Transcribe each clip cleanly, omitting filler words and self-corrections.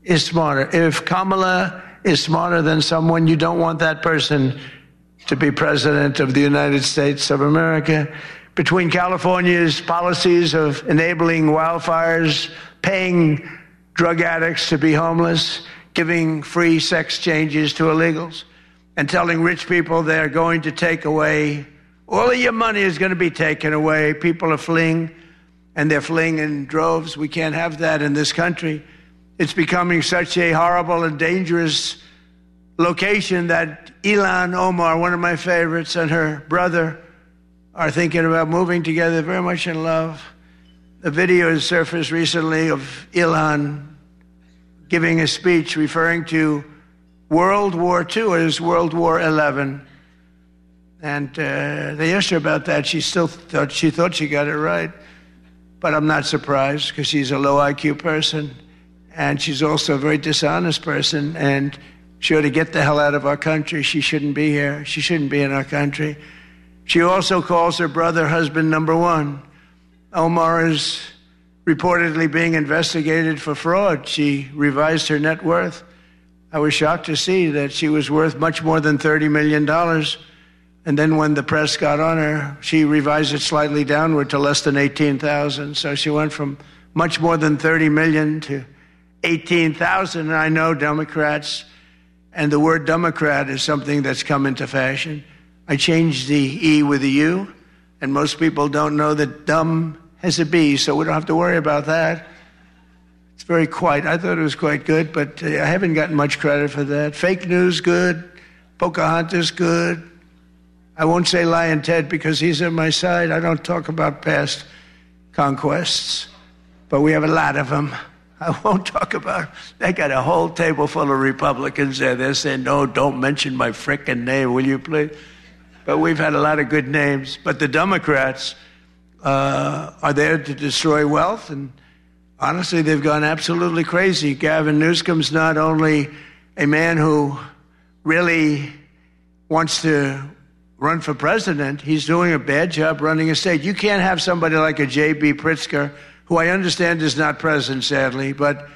is smarter. If Kamala is smarter than someone, you don't want that person to be president of the United States of America. Between California's policies of enabling wildfires, paying drug addicts to be homeless, giving free sex changes to illegals, and telling rich people they're going to take away, all of your money is going to be taken away. People are fleeing, and they're fleeing in droves. We can't have that in this country. It's becoming such a horrible and dangerous location that Ilhan Omar, one of my favorites, and her brother are thinking about moving together, very much in love. A video has surfaced recently of Ilhan giving a speech referring to World War II as World War XI. And they asked her about that. She thought she got it right. But I'm not surprised, because she's a low IQ person. And she's also a very dishonest person. And she ought to get the hell out of our country. She shouldn't be here. She shouldn't be in our country. She also calls her brother husband number one. Omar is reportedly being investigated for fraud. She revised her net worth. I was shocked to see that she was worth much more than $30 million. And then when the press got on her, she revised it slightly downward to less than 18,000. So she went from much more than 30 million to 18,000. And I know Democrats, and the word Democrat is something that's come into fashion. I changed the E with a U, and most people don't know that dumb has a B, so we don't have to worry about that. It's very quiet. I thought it was quite good, but I haven't gotten much credit for that. Fake news, good. Pocahontas, good. I won't say Lion Ted because he's on my side. I don't talk about past conquests, but we have a lot of them. I won't talk about. They got a whole table full of Republicans there. They're saying, no, don't mention my frickin' name, will you please? But we've had a lot of good names. But the Democrats are there to destroy wealth, and honestly, they've gone absolutely crazy. Gavin Newsom's not only a man who really wants to run for president, he's doing a bad job running a state. You can't have somebody like a J.B. Pritzker, who I understand is not present, sadly, but,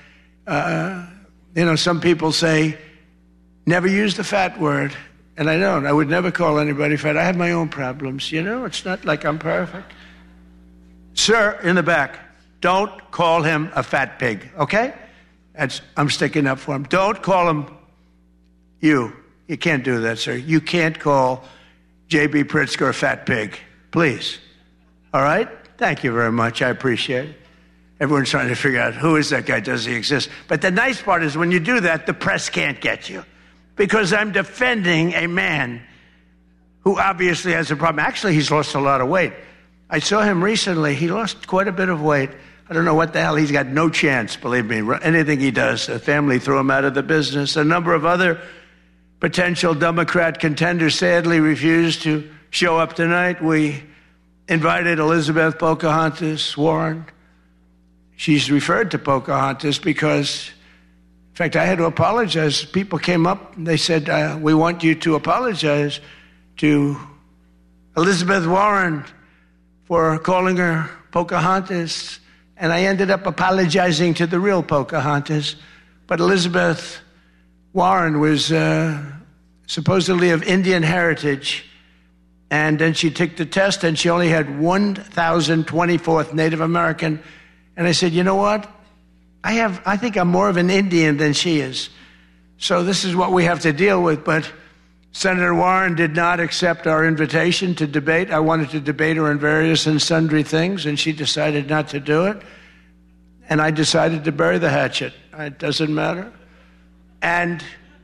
some people say, never use the fat word, and I don't. I would never call anybody fat. I have my own problems, It's not like I'm perfect. Sir, in the back, don't call him a fat pig, okay? I'm sticking up for him. Don't call him you. You can't do that, sir. You can't call J.B. Pritzker a fat pig. Please. All right? Thank you very much. I appreciate it. Everyone's trying to figure out, who is that guy? Does he exist? But the nice part is when you do that, the press can't get you. Because I'm defending a man who obviously has a problem. Actually, he's lost a lot of weight. I saw him recently. He lost quite a bit of weight. I don't know what the hell. He's got no chance, believe me. Anything he does, the family threw him out of the business. A number of other potential Democrat contenders sadly refused to show up tonight. We invited Elizabeth Pocahontas Warren. She's referred to Pocahontas because, in fact, I had to apologize. People came up and they said, we want you to apologize to Elizabeth Warren for calling her Pocahontas. And I ended up apologizing to the real Pocahontas. But Elizabeth Warren was supposedly of Indian heritage. And then she took the test, and she only had 1,024th Native American. And I said, you know what? I think I'm more of an Indian than she is. So this is what we have to deal with. But Senator Warren did not accept our invitation to debate. I wanted to debate her on various and sundry things, and she decided not to do it. And I decided to bury the hatchet. It doesn't matter. And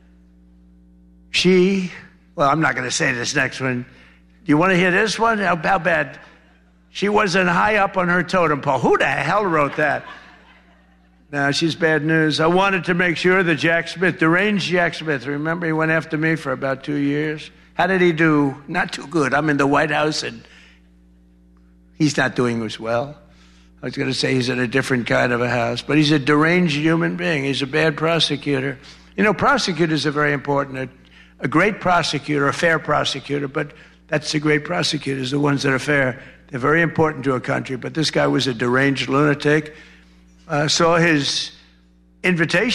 I'm not going to say this next one. Do you want to hear this one? How bad? She wasn't high up on her totem pole. Who the hell wrote that? No, she's bad news. I wanted to make sure that Jack Smith, deranged Jack Smith, remember he went after me for about 2 years? How did he do? Not too good. I'm in the White House and he's not doing as well. I was going to say he's in a different kind of a house, but he's a deranged human being. He's a bad prosecutor. Prosecutors are very important. A great prosecutor, a fair prosecutor, but that's the great prosecutors, the ones that are fair. They're very important to a country, but this guy was a deranged lunatic. Saw his invitation